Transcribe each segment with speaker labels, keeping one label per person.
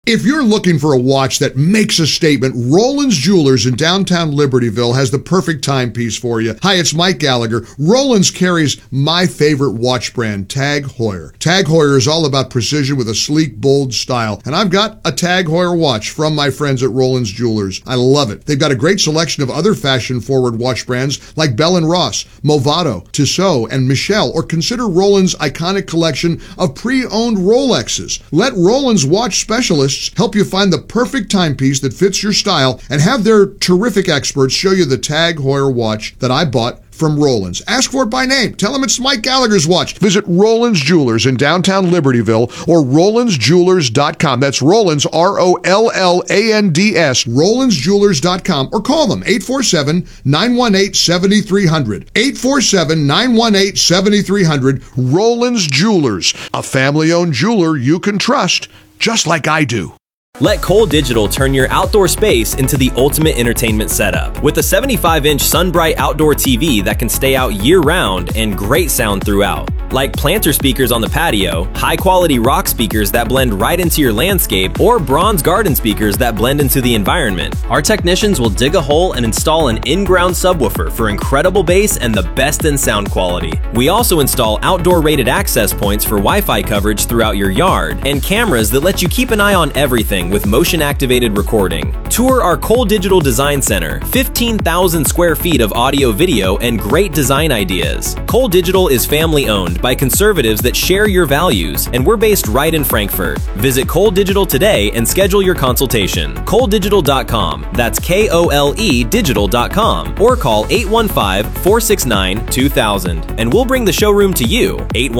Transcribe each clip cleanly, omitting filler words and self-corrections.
Speaker 1: If you're looking for a watch that makes a statement, Roland's Jewelers in downtown Libertyville has the perfect timepiece for you. Hi, it's Mike Gallagher. Roland's carries my favorite watch brand, Tag Heuer. Tag Heuer is all about precision with a sleek, bold style. And I've got a Tag Heuer watch from my friends at Roland's Jewelers. I love it. They've got a great selection of other fashion-forward watch brands like Bell & Ross, Movado, Tissot, and Michelle, or consider Roland's iconic collection of pre-owned Rolexes. Let Roland's watch specialists help you find the perfect timepiece that fits your style and have their terrific experts show you the Tag Heuer watch that I bought from Roland's. Ask for it by name. Tell them it's Mike Gallagher's watch. Visit Roland's Jewelers in downtown Libertyville or RolandsJewelers.com. That's Roland's, ROLLANDS, RolandsJewelers.com, or call them 847-918-7300. 847-918-7300. Roland's Jewelers, a family-owned jeweler you can trust, just like I do.
Speaker 2: Let Cole Digital turn your outdoor space into the ultimate entertainment setup. With a 75-inch SunBright outdoor TV that can stay out year-round and great sound throughout. Like planter speakers on the patio, high-quality rock speakers that blend right into your landscape, or bronze garden speakers that blend into the environment. Our technicians will dig a hole and install an in-ground subwoofer for incredible bass and the best in sound quality. We also install outdoor rated access points for Wi-Fi coverage throughout your yard, and cameras that let you keep an eye on everything with motion-activated recording. Tour our Cole Digital Design Center, 15,000 square feet of audio, video, and great design ideas. Cole Digital is family-owned by conservatives that share your values, and we're based right in Frankfurt. Visit Cole Digital today and schedule your consultation. ColeDigital.com. That's KOLE Digital.com, or call 815-469-2000, and we'll bring the showroom to you.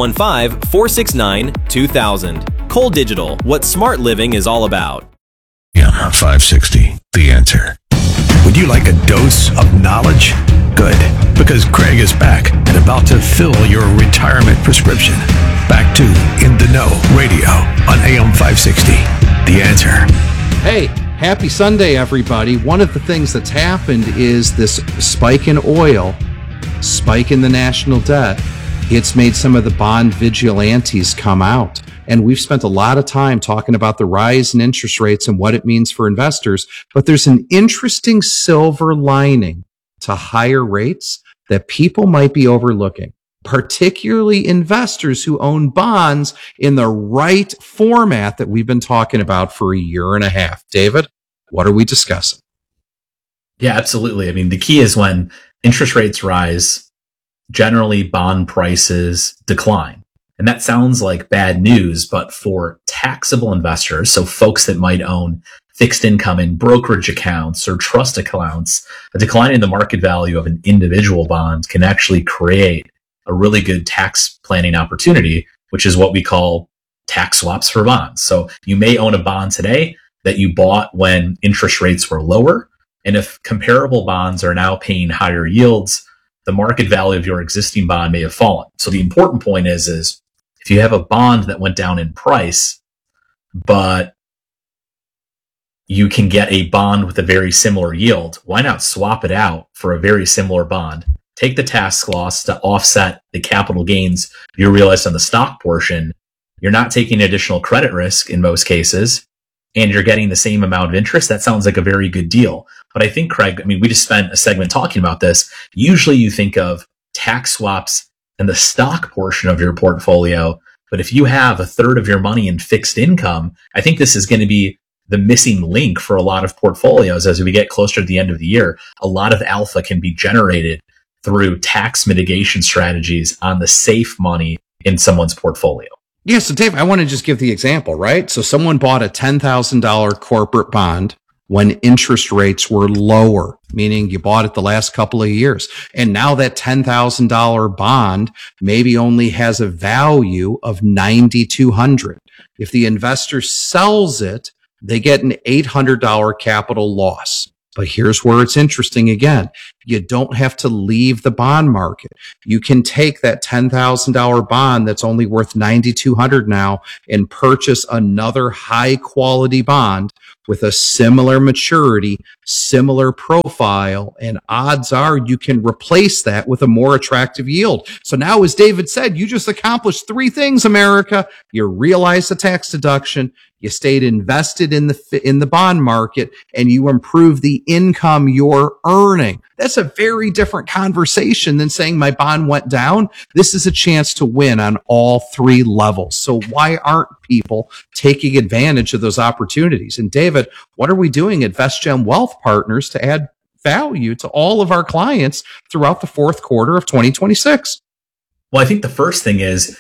Speaker 2: 815-469-2000. Cole Digital, what smart living is all about.
Speaker 3: Yeah, 560, The Answer. Would you like a dose of knowledge? Good, because Craig is back and about to fill your retirement prescription. Back to In the Know Radio on AM 560, The Answer.
Speaker 4: Hey, happy Sunday, everybody. One of the things that's happened is this spike in oil, spike in the national debt. It's made some of the bond vigilantes come out. And we've spent a lot of time talking about the rise in interest rates and what it means for investors. But there's an interesting silver lining to higher rates that people might be overlooking, particularly investors who own bonds in the right format that we've been talking about for a year and a half. David, what are we discussing?
Speaker 5: Yeah, absolutely. I mean, the key is when interest rates rise, generally bond prices decline. And that sounds like bad news, but for taxable investors, so folks that might own fixed income in brokerage accounts or trust accounts, a decline in the market value of an individual bond can actually create a really good tax planning opportunity, which is what we call tax swaps for bonds. So you may own a bond today that you bought when interest rates were lower. And if comparable bonds are now paying higher yields, the market value of your existing bond may have fallen. So the important point is if you have a bond that went down in price, but you can get a bond with a very similar yield, why not swap it out for a very similar bond? Take the tax loss to offset the capital gains you realized on the stock portion. You're not taking additional credit risk in most cases, and you're getting the same amount of interest. That sounds like a very good deal. But I think, Craig, we just spent a segment talking about this. Usually you think of tax swaps and the stock portion of your portfolio. But if you have a third of your money in fixed income, I think this is going to be the missing link for a lot of portfolios. As we get closer to the end of the year, a lot of alpha can be generated through tax mitigation strategies on the safe money in someone's portfolio.
Speaker 4: Yeah, so Dave, I want to just give the example, right? So someone bought a $10,000 corporate bond when interest rates were lower, meaning you bought it the last couple of years. And now that $10,000 bond maybe only has a value of $9,200. If the investor sells it, they get an $800 capital loss. But here's where it's interesting again. You don't have to leave the bond market. You can take that $10,000 bond that's only worth $9,200 now and purchase another high quality bond with a similar maturity, similar profile, and odds are you can replace that with a more attractive yield. So now, as David said, you just accomplished three things, America. You realize the tax deduction, you stayed invested in the bond market, and you improve the income you're earning. That's a very different conversation than saying my bond went down. This is a chance to win on all three levels. So why aren't people taking advantage of those opportunities? And David, what are we doing at VestGen Wealth Partners to add value to all of our clients throughout the fourth quarter of 2026?
Speaker 5: Well, I think the first thing is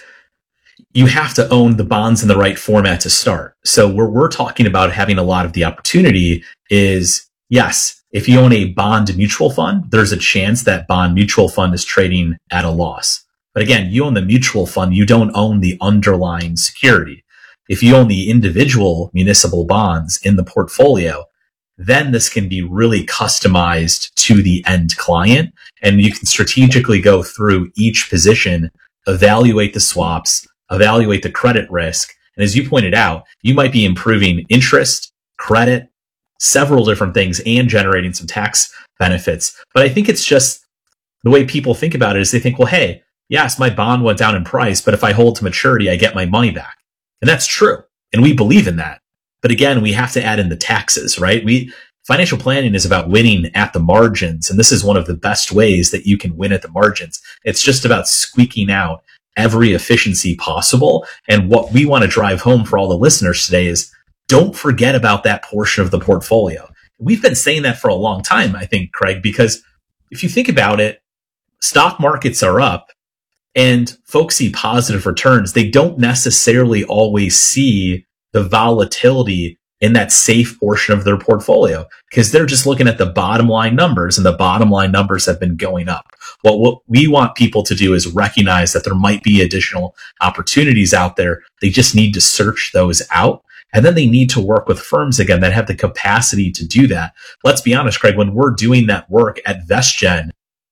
Speaker 5: you have to own the bonds in the right format to start. So where we're talking about having a lot of the opportunity is, yes, if you own a bond mutual fund, there's a chance that bond mutual fund is trading at a loss. But again, you own the mutual fund, you don't own the underlying security. If you own the individual municipal bonds in the portfolio, then this can be really customized to the end client. And you can strategically go through each position, evaluate the swaps, evaluate the credit risk. And as you pointed out, you might be improving interest, credit, several different things, and generating some tax benefits. But I think it's just the way people think about it is they think, well, hey, yes, my bond went down in price, but if I hold to maturity, I get my money back. And that's true. And we believe in that. But again, we have to add in the taxes, right? Financial planning is about winning at the margins. And this is one of the best ways that you can win at the margins. It's just about squeaking out every efficiency possible. And what we want to drive home for all the listeners today is don't forget about that portion of the portfolio. We've been saying that for a long time, I think, Craig, because if you think about it, stock markets are up and folks see positive returns. They don't necessarily always see the volatility in that safe portion of their portfolio because they're just looking at the bottom line numbers, and the bottom line numbers have been going up. What we want people to do is recognize that there might be additional opportunities out there. They just need to search those out. And then they need to work with firms again that have the capacity to do that. Let's be honest, Craig, when we're doing that work at VestGen,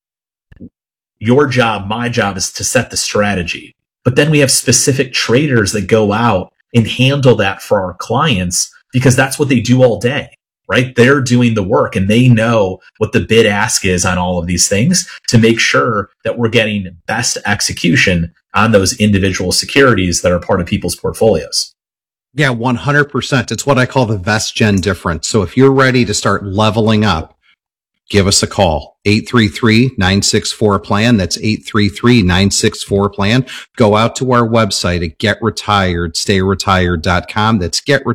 Speaker 5: your job, my job is to set the strategy. But then we have specific traders that go out and handle that for our clients because that's what they do all day, right? They're doing the work and they know what the bid ask is on all of these things to make sure that we're getting best execution on those individual securities that are part of people's portfolios.
Speaker 4: Yeah, 100%. It's what I call the VestGen difference. So if you're ready to start leveling up, give us a call. 833-964-PLAN. That's 833-964-PLAN. Go out to our website at getretiredstayretired.com. That's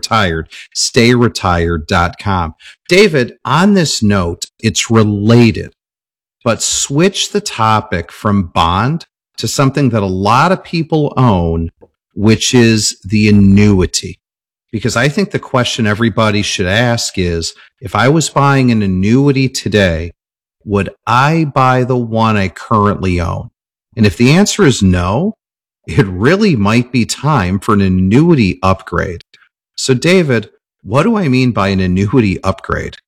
Speaker 4: getretiredstayretired.com. David, on this note, it's related, but switch the topic from bond to something that a lot of people own, which is the annuity. Because I think the question everybody should ask is, if I was buying an annuity today, would I buy the one I currently own? And if the answer is no, it really might be time for an annuity upgrade. So David, what do I mean by an annuity upgrade?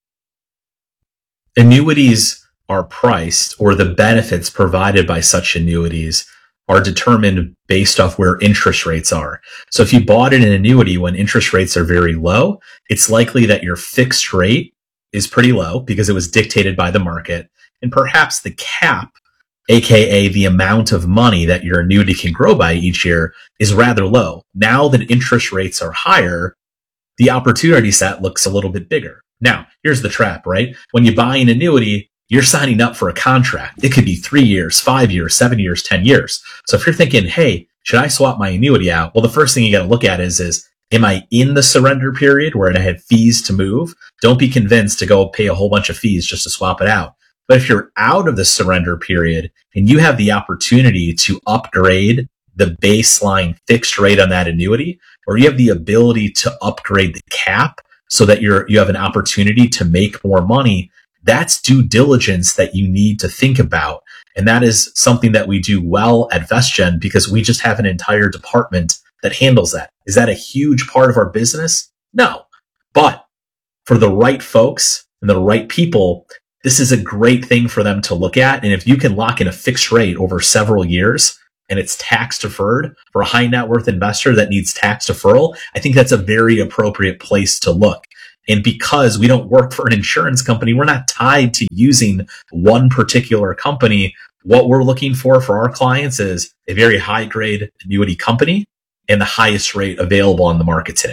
Speaker 5: Annuities are priced, or the benefits provided by such annuities are determined based off where interest rates are. So if you bought an annuity when interest rates are very low, it's likely that your fixed rate is pretty low because it was dictated by the market. And perhaps the cap, aka the amount of money that your annuity can grow by each year, is rather low. Now that interest rates are higher, the opportunity set looks a little bit bigger. Now, here's the trap, right? When you buy an annuity, you're signing up for a contract. It could be 3 years, 5 years, 7 years, 10 years. So if you're thinking, hey, should I swap my annuity out? Well, the first thing you got to look at is, am I in the surrender period where I had fees to move? Don't be convinced to go pay a whole bunch of fees just to swap it out. But if you're out of the surrender period and you have the opportunity to upgrade the baseline fixed rate on that annuity, or you have the ability to upgrade the cap so that you have an opportunity to make more money, that's due diligence that you need to think about. And that is something that we do well at VestGen because we just have an entire department that handles that. Is that a huge part of our business? No. But for the right folks and the right people, this is a great thing for them to look at. And if you can lock in a fixed rate over several years and it's tax deferred for a high net worth investor that needs tax deferral, I think that's a very appropriate place to look. And because we don't work for an insurance company, we're not tied to using one particular company. What we're looking for our clients is a very high grade annuity company and the highest rate available on the market today.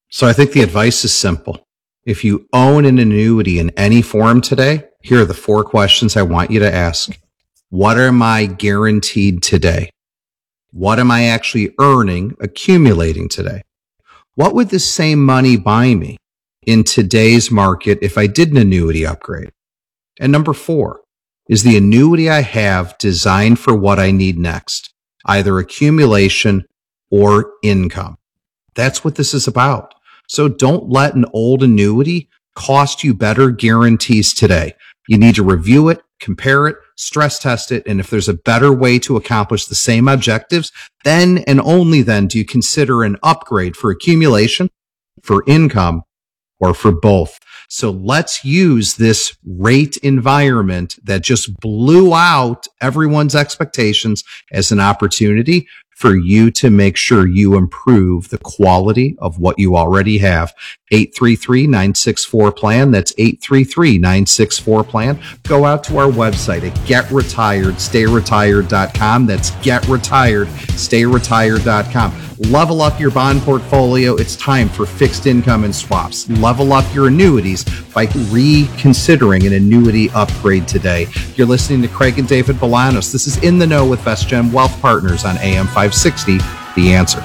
Speaker 4: So I think the advice is simple. If you own an annuity in any form today, here are the 4 questions I want you to ask. What am I guaranteed today? What am I actually earning, accumulating today? What would the same money buy me in today's market if I did an annuity upgrade? And number 4, is the annuity I have designed for what I need next, either accumulation or income? That's what this is about. So don't let an old annuity cost you better guarantees today. You need to review it, compare it, stress test it, and if there's a better way to accomplish the same objectives, then and only then do you consider an upgrade for accumulation, for income, or for both. So let's use this rate environment that just blew out everyone's expectations as an opportunity for you to make sure you improve the quality of what you already have. 833-964-PLAN. That's 833-964-PLAN. Go out to our website at GetRetiredStayRetired.com. That's GetRetiredStayRetired.com. Level up your bond portfolio. It's time for fixed income and swaps. Level up your annuities by reconsidering an annuity upgrade today. You're listening to Craig and David Bolanos. This is In the Know with VestGen Wealth Partners on AM 560, The Answer.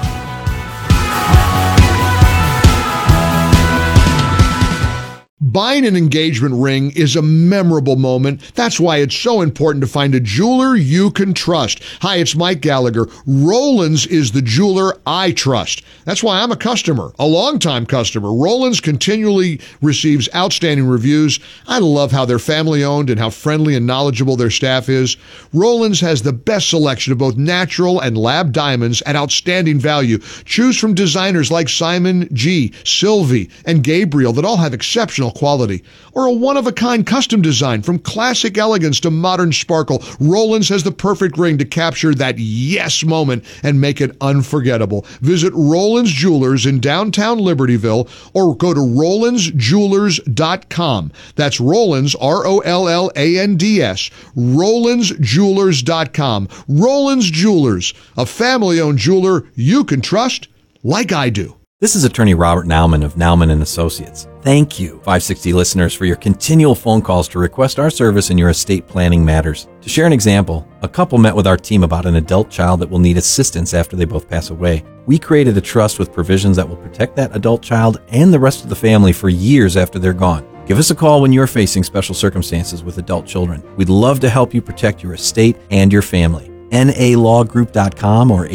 Speaker 1: Buying an engagement ring is a memorable moment. That's why it's so important to find a jeweler you can trust. Hi, it's Mike Gallagher. Rollins is the jeweler I trust. That's why I'm a customer, a longtime customer. Rollins continually receives outstanding reviews. I love how they're family-owned and how friendly and knowledgeable their staff is. Rollins has the best selection of both natural and lab diamonds at outstanding value. Choose from designers like Simon G., Sylvie, and Gabriel that all have exceptional quality, or a one-of-a-kind custom design from classic elegance to modern sparkle. Rollins has the perfect ring to capture that yes moment and make it unforgettable. Visit Rollins Jewelers in downtown Libertyville or go to RollinsJewelers.com. That's Rollins, ROLLANDS, RollinsJewelers.com. Rollins Jewelers, a family-owned jeweler you can trust like I do.
Speaker 6: This is attorney Robert Nauman of Nauman & Associates. Thank you, 560 listeners, for your continual phone calls to request our service in your estate planning matters. To share an example, a couple met with our team about an adult child that will need assistance after they both pass away. We created a trust with provisions that will protect that adult child and the rest of the family for years after they're gone. Give us a call when you're facing special circumstances with adult children. We'd love to help you protect your estate and your family. NALawgroup.com or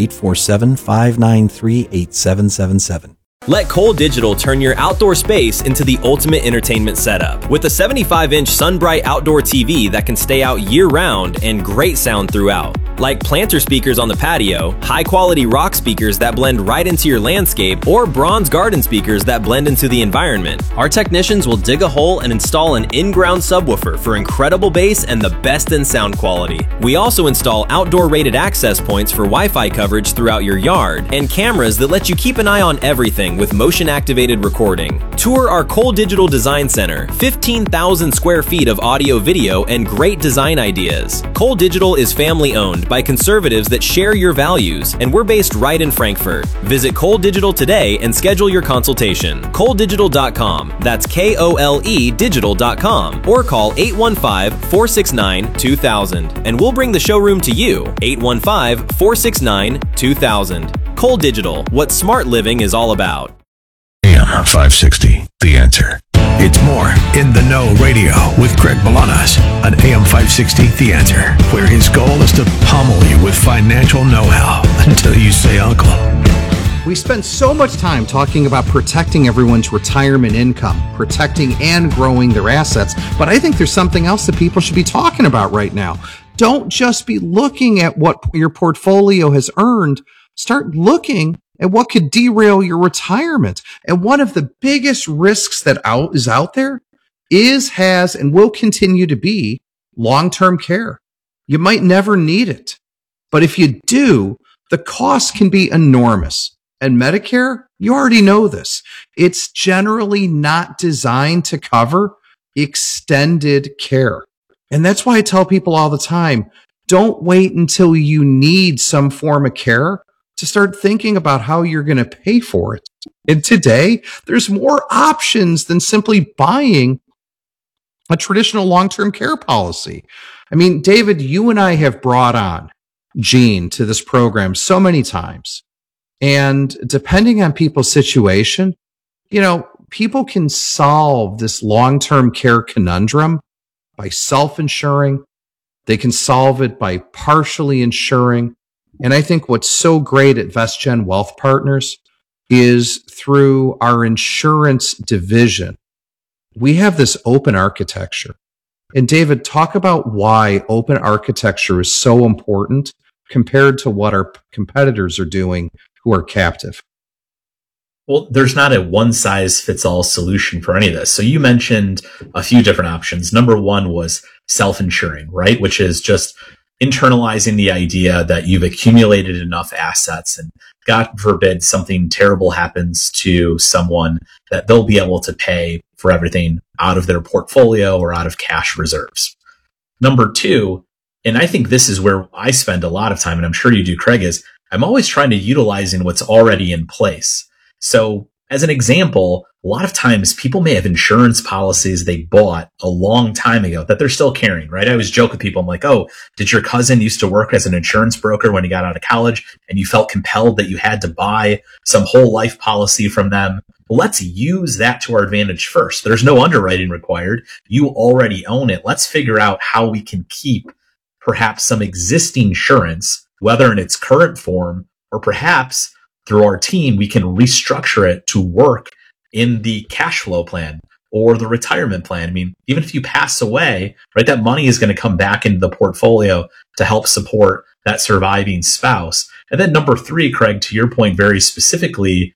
Speaker 6: 847-593-8777.
Speaker 2: Let Cole Digital turn your outdoor space into the ultimate entertainment setup. With a 75-inch SunBright outdoor TV that can stay out year-round and great sound throughout. Like planter speakers on the patio, high-quality rock speakers that blend right into your landscape, or bronze garden speakers that blend into the environment. Our technicians will dig a hole and install an in-ground subwoofer for incredible bass and the best in sound quality. We also install outdoor rated access points for Wi-Fi coverage throughout your yard, and cameras that let you keep an eye on everything with motion-activated recording. Tour our Cole Digital Design Center, 15,000 square feet of audio, video, and great design ideas. Cole Digital is family-owned by conservatives that share your values, and we're based right in Frankfurt. Visit Cole Digital today and schedule your consultation. ColeDigital.com. That's KOLE Digital.com. Or call 815-469-2000, and we'll bring the showroom to you. 815-469-2000. Cole Digital, what smart living is all about.
Speaker 3: AM 560, The Answer. It's more In the Know Radio with Craig Bolanos on AM 560, The Answer, where his goal is to pummel you with financial know-how until you say uncle.
Speaker 4: We spend so much time talking about protecting everyone's retirement income, protecting and growing their assets, but I think there's something else that people should be talking about right now. Don't just be looking at what your portfolio has earned. Start looking at what could derail your retirement. And one of the biggest risks that is out there has, and will continue to be long-term care. You might never need it, but if you do, the cost can be enormous. And Medicare, you already know this. It's generally not designed to cover extended care. And that's why I tell people all the time, don't wait until you need some form of care to start thinking about how you're going to pay for it. And today, there's more options than simply buying a traditional long-term care policy. I mean, David, you and I have brought on Gene to this program so many times. And depending on people's situation, people can solve this long-term care conundrum by self-insuring. They can solve it by partially insuring. And I think what's so great at VestGen Wealth Partners is through our insurance division, we have this open architecture. And David, talk about why open architecture is so important compared to what our competitors are doing who are captive.
Speaker 5: Well, there's not a one-size-fits-all solution for any of this. So you mentioned a few different options. Number one was self-insuring, right? Which is just internalizing the idea that you've accumulated enough assets and God forbid something terrible happens to someone that they'll be able to pay for everything out of their portfolio or out of cash reserves. Number two, and I think this is where I spend a lot of time, and I'm sure you do, Craig, is I'm always trying to utilizing what's already in place. So as an example, a lot of times people may have insurance policies they bought a long time ago that they're still carrying, right? I always joke with people. I'm like, oh, did your cousin used to work as an insurance broker when he got out of college and you felt compelled that you had to buy some whole life policy from them? Well, let's use that to our advantage first. There's no underwriting required. You already own it. Let's figure out how we can keep perhaps some existing insurance, whether in its current form or perhaps through our team, we can restructure it to work in the cash flow plan or the retirement plan. I mean, even if you pass away, right, that money is going to come back into the portfolio to help support that surviving spouse. And then number three, Craig, to your point very specifically,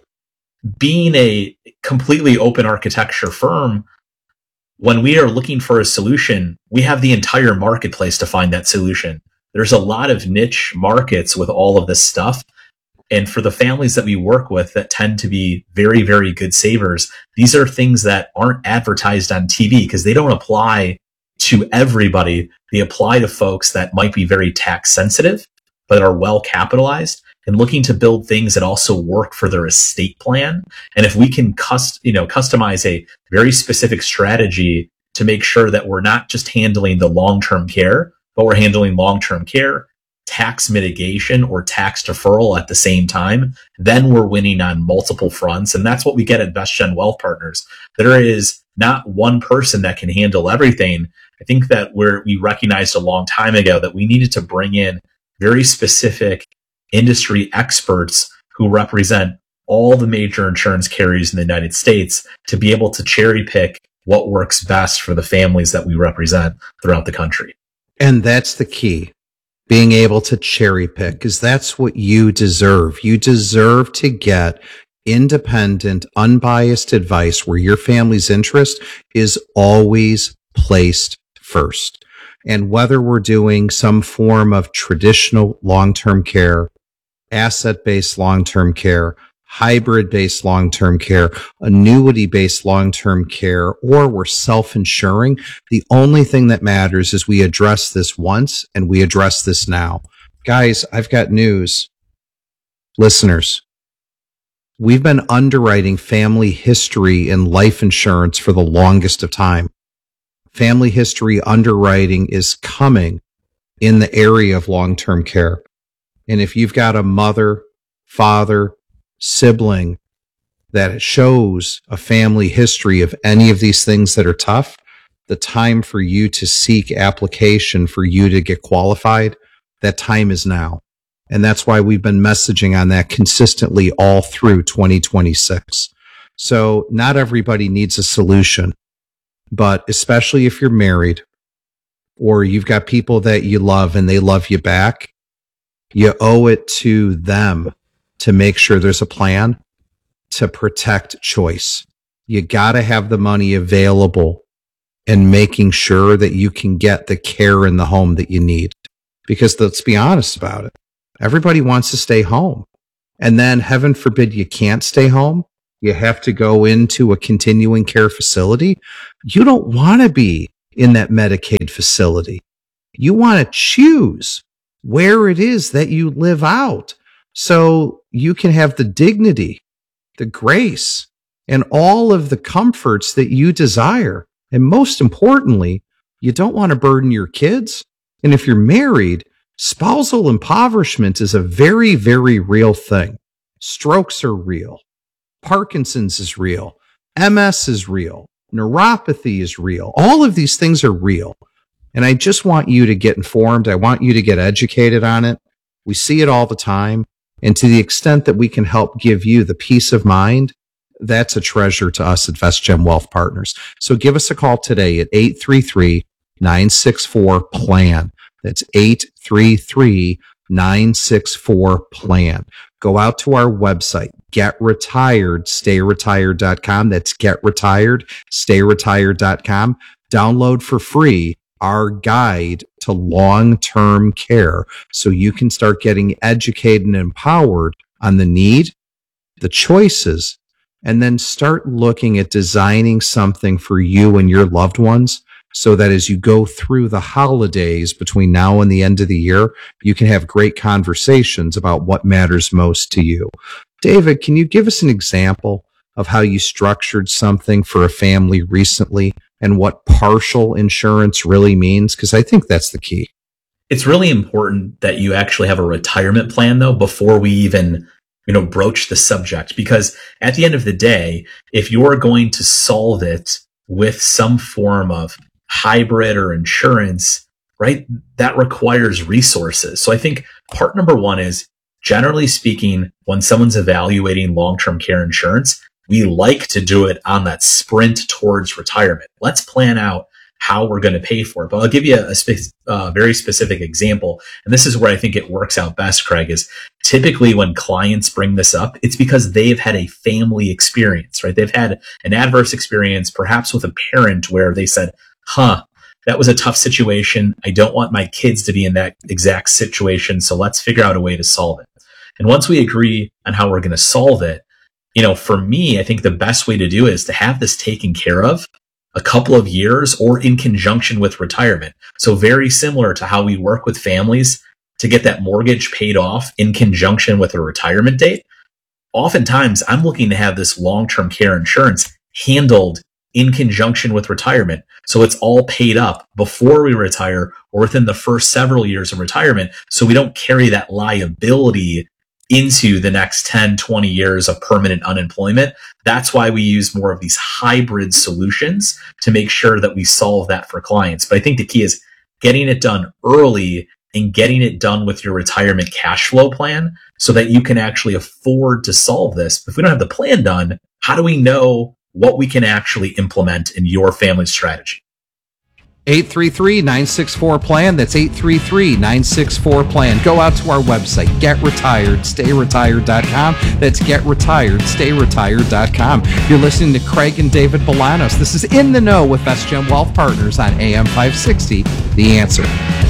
Speaker 5: being a completely open architecture firm, when we are looking for a solution, we have the entire marketplace to find that solution. There's a lot of niche markets with all of this stuff. And for the families that we work with that tend to be very, very good savers, these are things that aren't advertised on TV because they don't apply to everybody. They apply to folks that might be very tax sensitive, but are well capitalized and looking to build things that also work for their estate plan. And if we can customize a very specific strategy to make sure that we're not just handling the long-term care, but we're handling long-term care, tax mitigation or tax deferral at the same time, then we're winning on multiple fronts. And that's what we get at VestGen Wealth Partners. There is not one person that can handle everything. I think that we recognized a long time ago that we needed to bring in very specific industry experts who represent all the major insurance carriers in the United States to be able to cherry pick what works best for the families that we represent throughout the country.
Speaker 4: And that's the key. Being able to cherry pick, because that's what you deserve. You deserve to get independent, unbiased advice where your family's interest is always placed first. And whether we're doing some form of traditional long-term care, asset-based long-term care, hybrid-based long-term care, annuity-based long-term care, or we're self-insuring, the only thing that matters is we address this once and we address this now. Guys, I've got news. Listeners, we've been underwriting family history and life insurance for the longest of time. Family history underwriting is coming in the area of long-term care. And if you've got a mother, father, sibling that shows a family history of any of these things that are tough, the time for you to seek application for you to get qualified, that time is now. And that's why we've been messaging on that consistently all through 2026. So not everybody needs a solution, but especially if you're married or you've got people that you love and they love you back, you owe it to them to make sure there's a plan to protect choice. You got to have the money available and making sure that you can get the care in the home that you need. Because let's be honest about it. Everybody wants to stay home. And then heaven forbid you can't stay home. You have to go into a continuing care facility. You don't want to be in that Medicaid facility. You want to choose where it is that you live out, so you can have the dignity the grace, and all of the comforts that you desire. And most importantly, you don't want to burden your kids. And if you're married, spousal impoverishment is a very, very real thing. Strokes are real. Parkinson's is real. MS is real. Neuropathy is real. All of these things are real. And I just want you to get informed. I want you to get educated on it. We see it all the time. And to the extent that we can help give you the peace of mind, that's a treasure to us at VestGem Wealth Partners. So give us a call today at 833-964-PLAN. That's 833-964-PLAN. Go out to our website, GetRetiredStayRetired.com. That's GetRetiredStayRetired.com. Download for free our guide to long-term care so you can start getting educated and empowered on the need, the choices, and then start looking at designing something for you and your loved ones so that as you go through the holidays between now and the end of the year, you can have great conversations about what matters most to you. David, can you give us an example of how you structured something for a family recently and what partial insurance really means? Because I think that's the key.
Speaker 5: It's really important that you actually have a retirement plan, though, before we even broach the subject, because at the end of the day, if you're going to solve it with some form of hybrid or insurance, right, that requires resources. So I think part number one is, generally speaking, when someone's evaluating long-term care insurance, we like to do it on that sprint towards retirement. Let's plan out how we're going to pay for it. But I'll give you a very specific example. And this is where I think it works out best, Craig, is typically when clients bring this up, it's because they've had a family experience, right? They've had an adverse experience, perhaps with a parent where they said, that was a tough situation. I don't want my kids to be in that exact situation. So let's figure out a way to solve it. And once we agree on how we're going to solve it, for me, I think the best way to do it is to have this taken care of a couple of years or in conjunction with retirement. So very similar to how we work with families to get that mortgage paid off in conjunction with a retirement date. Oftentimes, I'm looking to have this long-term care insurance handled in conjunction with retirement. So it's all paid up before we retire or within the first several years of retirement. So we don't carry that liability into the next 10, 20 years of permanent unemployment. That's why we use more of these hybrid solutions to make sure that we solve that for clients. But I think the key is getting it done early and getting it done with your retirement cash flow plan so that you can actually afford to solve this. If we don't have the plan done, how do we know what we can actually implement in your family strategy?
Speaker 4: 833-964-PLAN. That's 833-964-PLAN. Go out to our website, GetRetiredStayRetired.com. That's GetRetiredStayRetired.com. You're listening to Craig and David Bolanos. This is In the Know with VestGem Wealth Partners on AM 560, The Answer.